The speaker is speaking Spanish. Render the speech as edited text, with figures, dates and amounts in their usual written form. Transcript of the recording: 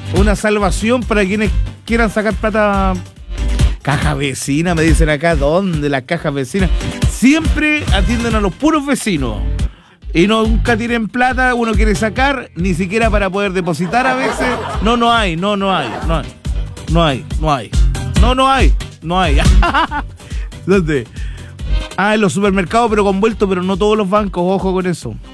una salvación para quienes quieran sacar plata. Caja vecina, me dicen acá. ¿Dónde las cajas vecinas? Siempre atienden a los puros vecinos. Y nunca tienen plata, uno quiere sacar, ni siquiera para poder depositar a veces. No hay. ¿Dónde? En los supermercados, pero con vuelto, pero no todos los bancos, ojo con eso.